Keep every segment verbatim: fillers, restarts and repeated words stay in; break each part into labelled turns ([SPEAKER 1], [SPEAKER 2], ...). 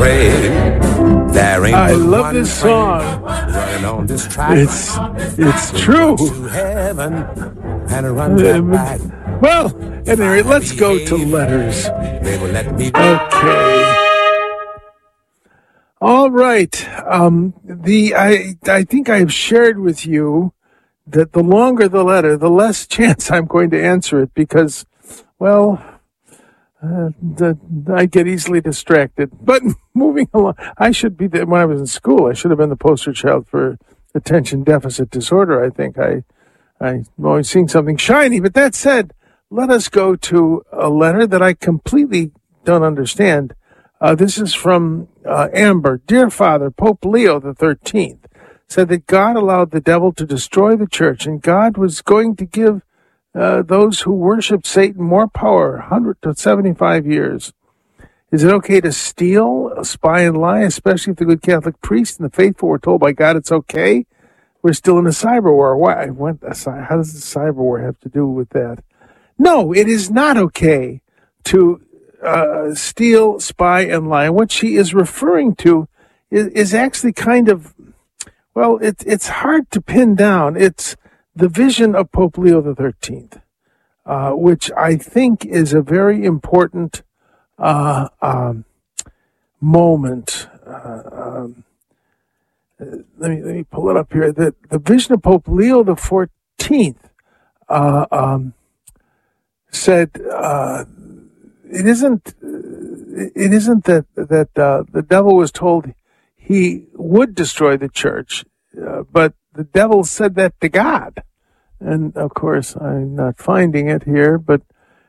[SPEAKER 1] I love this song. It's it's true. Well, anyway, let's go to letters. Okay. All right. Um, the I I think I have shared with you that the longer the letter, the less chance I'm going to answer it because, well, uh, the, I get easily distracted. But moving along, I should be the, when I was in school, I should have been the poster child for attention deficit disorder. I think I I'm always seeing something shiny. But that said, let us go to a letter that I completely don't understand. Uh, this is from uh, Amber. Dear Father, Pope Leo the thirteenth said that God allowed the devil to destroy the church, and God was going to give uh, those who worship Satan more power, one hundred to seventy-five years. Is it okay to steal, spy, and lie, especially if the good Catholic priest and the faithful were told by God it's okay? We're still in a cyber war. Why? What, how does the cyber war have to do with that? No, it is not okay to Uh, steal, spy, and lie. And what she is referring to is, is actually kind of, well, it, it's hard to pin down. It's the vision of Pope Leo the thirteenth, uh, which I think is a very important uh, um, moment. Uh, um, let me let me pull it up here. The the vision of Pope Leo the fourteenth uh, um, said. Uh, It isn't. It isn't that that uh, the devil was told he would destroy the church, uh, but the devil said that to God, and of course I'm not finding it here. But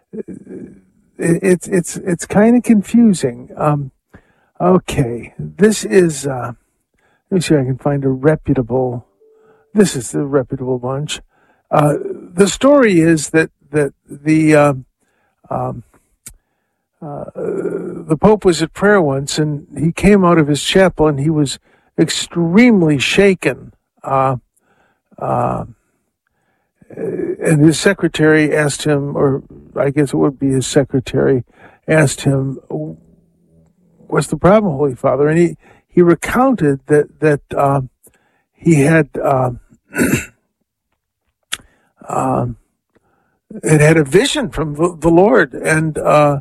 [SPEAKER 1] it, it's it's it's kind of confusing. Um, okay, this is. Uh, let me see if I can find a reputable. This is the reputable bunch. Uh, the story is that that the. Uh, um, Uh, the Pope was at prayer once, and he came out of his chapel, and he was extremely shaken. Uh, uh, and his secretary asked him, or I guess it would be his secretary, asked him, "What's the problem, Holy Father?" And he, he recounted that that uh, he had uh, uh, had had a vision from the, the Lord, and uh,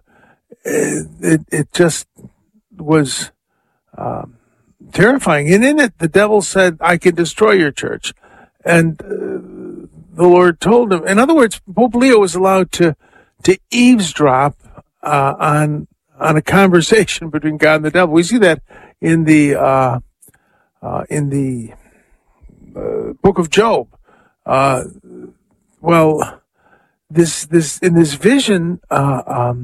[SPEAKER 1] It it just was um, terrifying. And in it, the devil said, "I can destroy your church." And uh, the Lord told him. In other words, Pope Leo was allowed to to eavesdrop uh, on on a conversation between God and the devil. We see that in the uh, uh, in the uh, book of Job. Uh, well, this this in this vision. Uh, um,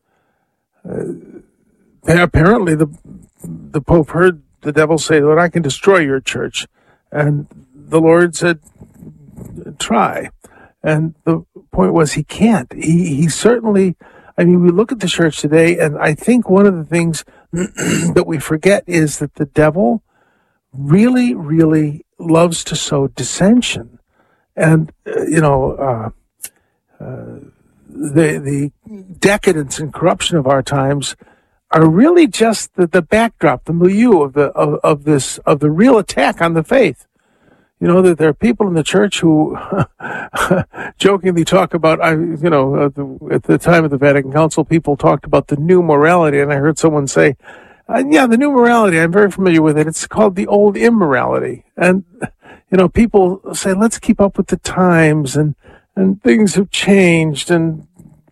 [SPEAKER 1] Uh, apparently, the the Pope heard the devil say, "Lord, I can destroy your church," and the Lord said, "Try." And the point was, he can't. He he certainly. I mean, we look at the church today, and I think one of the things that we forget is that the devil really, really loves to sow dissension, and uh, you know. Uh, uh, The the decadence and corruption of our times are really just the, the backdrop, the milieu of the of, of this of the real attack on the faith. You know that there are people in the church who jokingly talk about, I you know uh, the, at the time of the Vatican Council, people talked about the new morality, and I heard someone say, uh, "Yeah, the new morality. I'm very familiar with it. It's called the old immorality." And you know, people say, "Let's keep up with the times," and And things have changed, and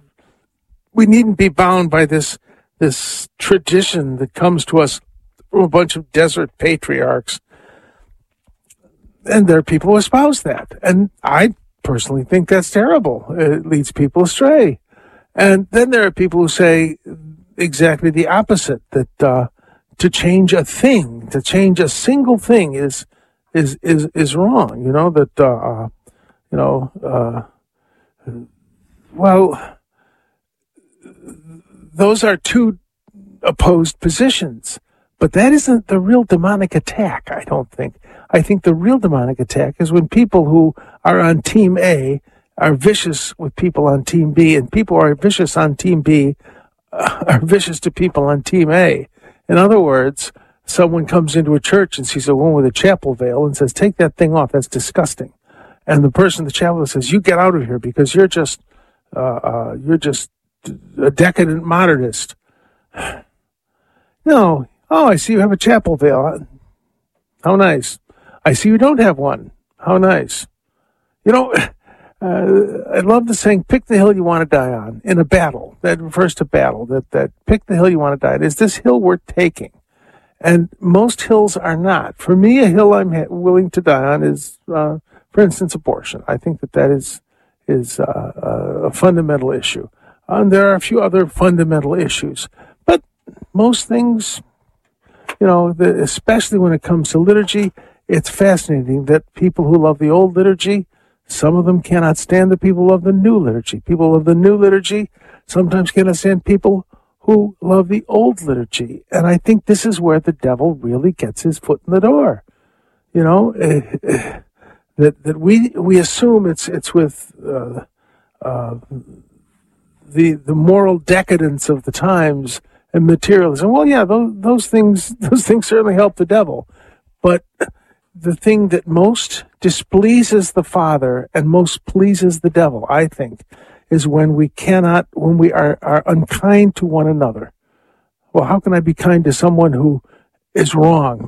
[SPEAKER 1] we needn't be bound by this this tradition that comes to us from a bunch of desert patriarchs. And there are people who espouse that. And I personally think that's terrible. It leads people astray. And then there are people who say exactly the opposite, that uh, to change a thing, to change a single thing is is is, is wrong. You know, that, uh, you know, uh, well, those are two opposed positions, but that isn't the real demonic attack, I don't think. I think the real demonic attack is when people who are on Team A are vicious with people on Team B, and people who are vicious on Team B uh, are vicious to people on Team A. In other words, someone comes into a church and sees a woman with a chapel veil and says, take that thing off, that's disgusting. And the person in the chapel says, you get out of here because you're just, uh, uh, you're just a decadent modernist. No. Oh, I see you have a chapel veil. How nice. I see you don't have one. How nice. You know, uh, I love the saying, pick the hill you want to die on in a battle. That refers to battle, that, that pick the hill you want to die on. Is this hill worth taking? And most hills are not. For me, a hill I'm ha- willing to die on is, uh, for instance, abortion. I think that that is, is uh, a fundamental issue. And there are a few other fundamental issues. But most things, you know, the, especially when it comes to liturgy, it's fascinating that people who love the old liturgy, some of them cannot stand the people who love the new liturgy. People of the new liturgy sometimes cannot stand people who love the old liturgy. And I think this is where the devil really gets his foot in the door. You know, uh, that that we we assume it's it's with uh, uh, the the moral decadence of the times and materialism. Well, yeah, those those things those things certainly help the devil, but the thing that most displeases the Father and most pleases the devil, I think, is when we cannot, when we are, are unkind to one another. Well, how can I be kind to someone who is wrong?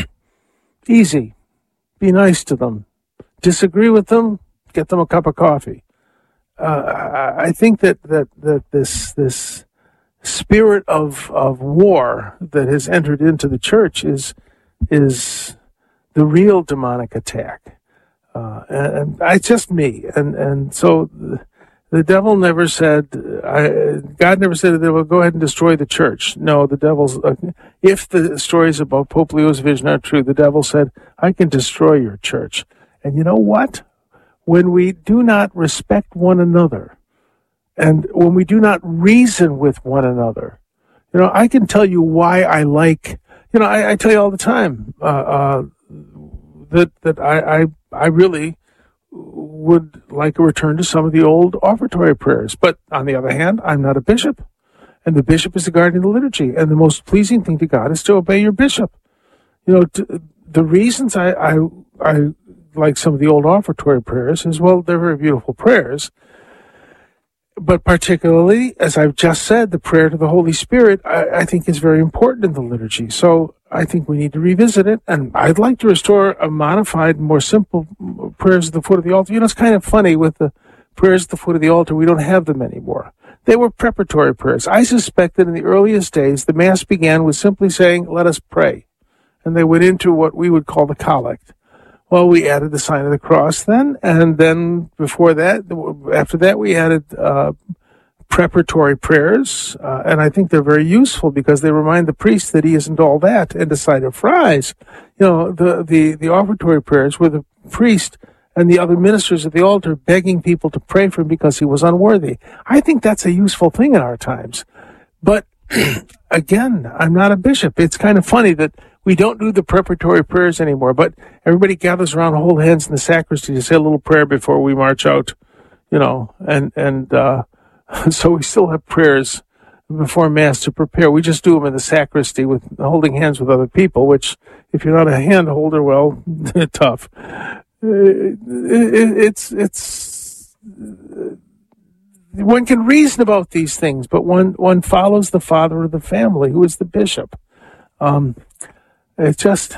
[SPEAKER 1] Easy. Be nice to them. Disagree with them, get them a cup of coffee. Uh, I, I think that, that, that this, this spirit of, of war that has entered into the church is, is the real demonic attack. Uh, and, and it's just me. And, and so the, the devil never said, I, God never said that, well, go ahead and destroy the church. No, the devil's, uh, if the stories about Pope Leo's vision are true, the devil said, I can destroy your church. And you know what? When we do not respect one another, and when we do not reason with one another, you know, I can tell you why I like, you know, I, I tell you all the time, uh, uh, that, that I, I, I really would like a return to some of the old offertory prayers. But on the other hand, I'm not a bishop, and the bishop is the guardian of the liturgy, and the most pleasing thing to God is to obey your bishop. You know, to, the reasons I, I, I like some of the old offertory prayers is, well, they're very beautiful prayers, but particularly, as I've just said, the prayer to the Holy Spirit, I, I think is very important in the liturgy. So I think we need to revisit it, and I'd like to restore a modified, more simple prayers at the foot of the altar. You know, it's kind of funny with the prayers at the foot of the altar, we don't have them anymore. They were preparatory prayers. I suspect that in the earliest days, the Mass began with simply saying, let us pray. And they went into what we would call the collect. Well, we added the sign of the cross then, and then before that, after that, we added uh, preparatory prayers, uh, and I think they're very useful because they remind the priest that he isn't all that, and a side of fries. You know, the, the, the offertory prayers were the priest and the other ministers at the altar begging people to pray for him because he was unworthy. I think that's a useful thing in our times. But again, I'm not a bishop. It's kind of funny that we don't do the preparatory prayers anymore, but everybody gathers around, hold hands in the sacristy to say a little prayer before we march out, you know, and, and, uh, so we still have prayers before Mass to prepare. We just do them in the sacristy with holding hands with other people, which if you're not a hand holder, well, tough. It, it, it's, it's, one can reason about these things, but one, one follows the father of the family, who is the bishop. Um, It's just,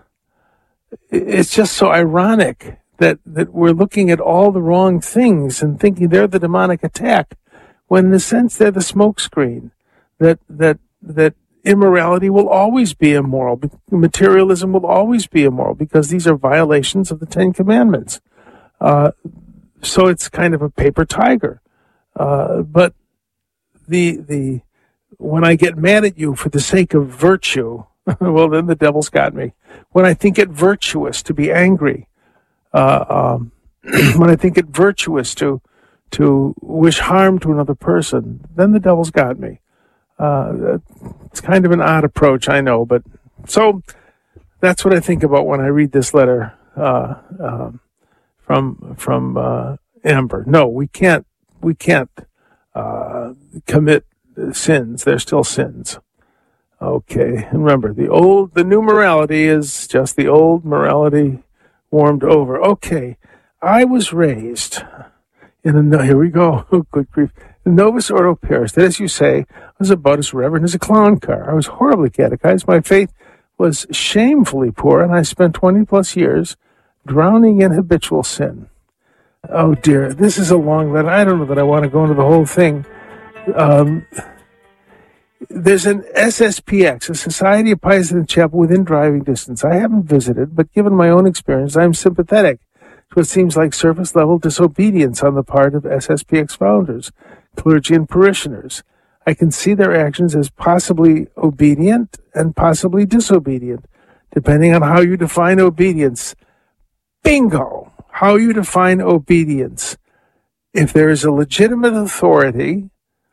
[SPEAKER 1] it's just so ironic that, that we're looking at all the wrong things and thinking they're the demonic attack, when in a sense they're the smokescreen. That, that, that immorality will always be immoral. Materialism will always be immoral because these are violations of the Ten Commandments. Uh, so it's kind of a paper tiger. Uh, but the, the, when I get mad at you for the sake of virtue, well, then the devil's got me. When I think it virtuous to be angry, uh, um, when I think it virtuous to to wish harm to another person, then the devil's got me. Uh, it's kind of an odd approach, I know, but so that's what I think about when I read this letter uh, um, from from uh, Amber. No, we can't we can't uh, commit sins. They're still sins. Okay, and remember, the old, the new morality is just the old morality warmed over. Okay, I was raised in a, here we go, oh, good grief, the Novus Ordo parish that, as you say, was about as reverent as a clown car. I was horribly catechized. My faith was shamefully poor, and I spent twenty plus years drowning in habitual sin. Oh dear, this is a long letter. I don't know that I want to go into the whole thing. Um, there's an S S P X, a Society of Piety in the Chapel, within driving distance. I haven't visited, but given my own experience, I'm sympathetic to what seems like surface-level disobedience on the part of S S P X founders, clergy, and parishioners. I can see their actions as possibly obedient and possibly disobedient, depending on how you define obedience. Bingo! How you define obedience. If there is a legitimate authority,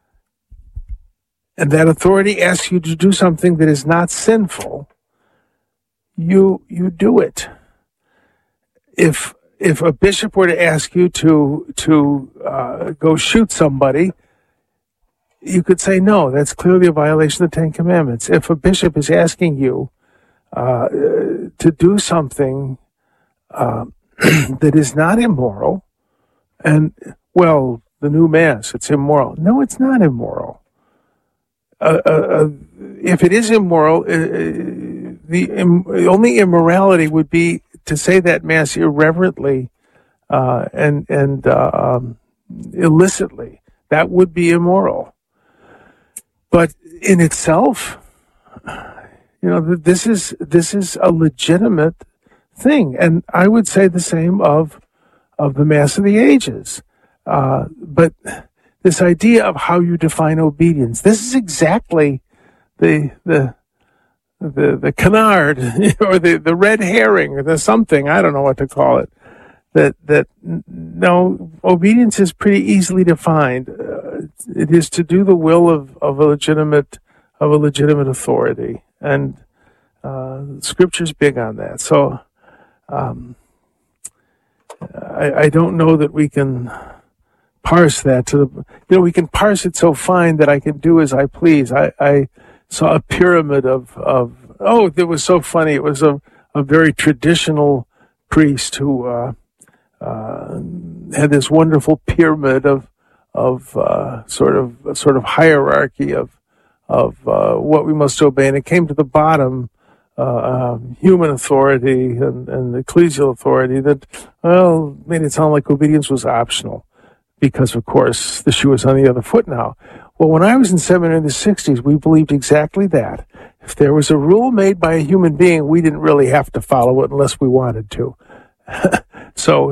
[SPEAKER 1] and that authority asks you to do something that is not sinful, you you do it. If if a bishop were to ask you to to uh, go shoot somebody, you could say no. That's clearly a violation of the Ten Commandments. If a bishop is asking you uh, to do something uh, that is not immoral, and well, the new mass, it's immoral. No, it's not immoral. Uh, uh, uh, if it is immoral, uh, the im- only immorality would be to say that mass irreverently uh, and and uh, um, illicitly. That would be immoral. But in itself, you know, this is this is a legitimate thing, and I would say the same of of the Mass of the Ages. Uh, but this idea of how you define obedience, this is exactly the the the the canard or the, the red herring or the something, I don't know what to call it. That that no, obedience is pretty easily defined. Uh, it is to do the will of, of a legitimate of a legitimate authority, and uh, Scripture's big on that. So um, I, I don't know that we can parse that to the, you know, we can parse it so fine that I can do as I please. I, I saw a pyramid of, of, oh, it was so funny. It was a, a very traditional priest who uh, uh, had this wonderful pyramid of, of uh, sort of, sort of hierarchy of, of uh, what we must obey. And it came to the bottom, uh, um, human authority and, and ecclesial authority that, well, made it sound like obedience was optional. Because, of course, the shoe is on the other foot now. Well, when I was in seminary in the sixties, we believed exactly that. If there was a rule made by a human being, we didn't really have to follow it unless we wanted to. So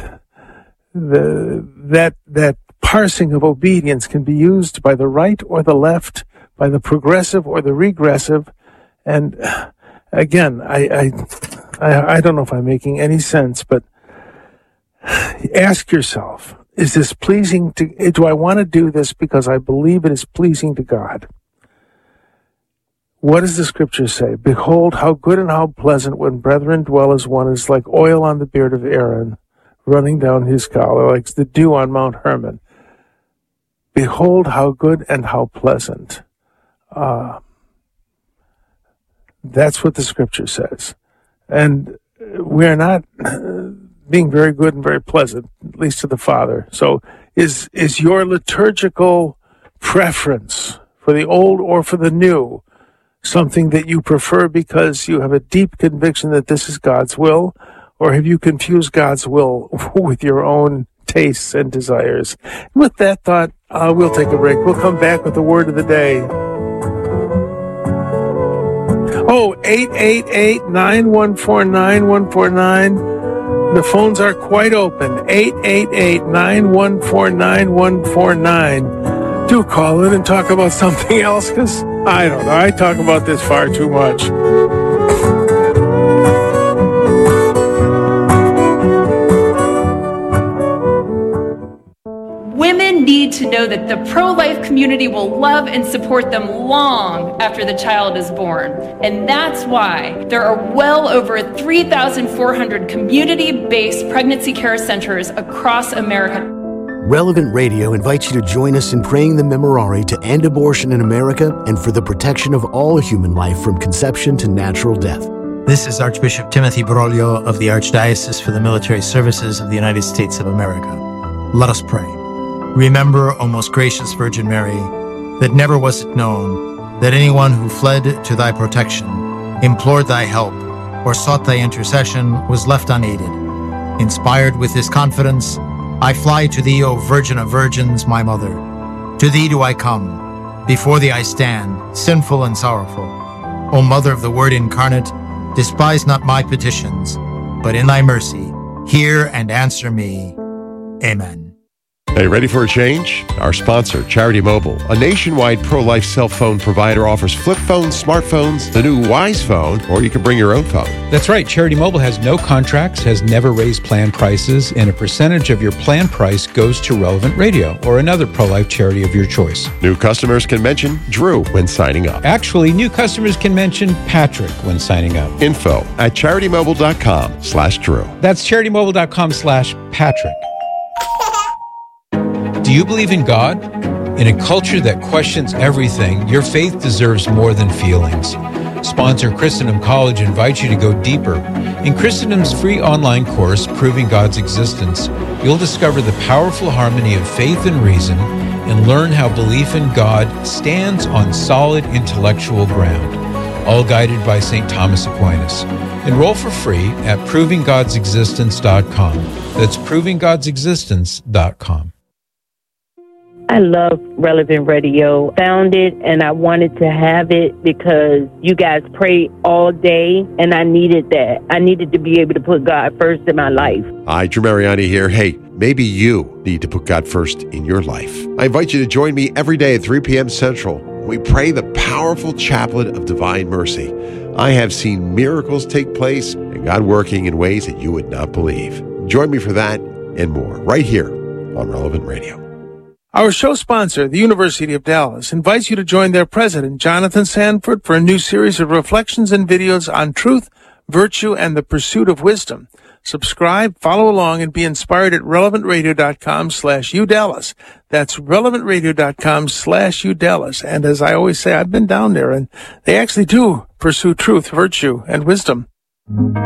[SPEAKER 1] the, that, that parsing of obedience can be used by the right or the left, by the progressive or the regressive. And again, I, I, I, I don't know if I'm making any sense, but ask yourself, is this pleasing to, do I want to do this because I believe it is pleasing to God? What does the Scripture say? Behold, how good and how pleasant when brethren dwell as one is like oil on the beard of Aaron, running down his collar, like the dew on Mount Hermon. Behold, how good and how pleasant. Uh, that's what the Scripture says. And we're not being very good and very pleasant, at least to the Father. So is is your liturgical preference for the old or for the new something that you prefer because you have a deep conviction that this is God's will, or have you confused God's will with your own tastes and desires? With that thought, uh, we'll take a break. We'll come back with the word of the day. Oh, eight eight eight, nine one four, nine one four nine. The phones are quite open. eight eight eight, nine one four, nine one four nine. Do call in and talk about something else, because I don't know. I talk about this far too much.
[SPEAKER 2] Women need to know that the pro-life community will love and support them long after the child is born. And that's why there are well over three thousand four hundred community-based pregnancy care centers across America.
[SPEAKER 3] Relevant Radio invites you to join us in praying the Memorare to end abortion in America and for the protection of all human life from conception to natural death.
[SPEAKER 4] This is Archbishop Timothy Broglio of the Archdiocese for the Military Services of the United States of America. Let us pray. Remember, O most gracious Virgin Mary, that never was it known that anyone who fled to thy protection, implored thy help, or sought thy intercession was left unaided. Inspired with this confidence, I fly to thee, O Virgin of Virgins, my Mother. To thee do I come. Before thee I stand, sinful and sorrowful. O Mother of the Word incarnate, despise not my petitions, but in thy mercy, hear and answer me. Amen.
[SPEAKER 5] Hey, ready for a change? Our sponsor, Charity Mobile, a nationwide pro-life cell phone provider, offers flip phones, smartphones, the new Wise Phone, or you can bring your own phone.
[SPEAKER 6] That's right. Charity Mobile has no contracts, has never raised plan prices, and a percentage of your plan price goes to Relevant Radio or another pro-life charity of your choice.
[SPEAKER 5] New customers can mention Drew when signing up.
[SPEAKER 6] Actually, new customers can mention Patrick when signing up.
[SPEAKER 5] Info at charitymobile.com slash Drew.
[SPEAKER 6] That's charitymobile.com slash Patrick. Do you believe in God? In a culture that questions everything, your faith deserves more than feelings. Sponsor Christendom College invites you to go deeper. In Christendom's free online course, Proving God's Existence, you'll discover the powerful harmony of faith and reason and learn how belief in God stands on solid intellectual ground, all guided by Saint Thomas Aquinas. Enroll for free at proving gods existence dot com. That's proving gods existence dot com.
[SPEAKER 7] I love Relevant Radio. Found it and I wanted to have it because you guys pray all day and I needed that. I needed to be able to put God first in my life.
[SPEAKER 5] Hi, Drew Mariani here. Hey, maybe you need to put God first in your life. I invite you to join me every day at three p.m. Central. We pray the powerful chaplet of divine mercy. I have seen miracles take place and God working in ways that you would not believe. Join me for that and more right here on Relevant Radio.
[SPEAKER 1] Our show sponsor, the University of Dallas, invites you to join their president, Jonathan Sanford, for a new series of reflections and videos on truth, virtue, and the pursuit of wisdom. Subscribe, follow along, and be inspired at relevantradio.com slash udallas. That's relevantradio.com slash udallas. And as I always say, I've been down there, and they actually do pursue truth, virtue, and wisdom.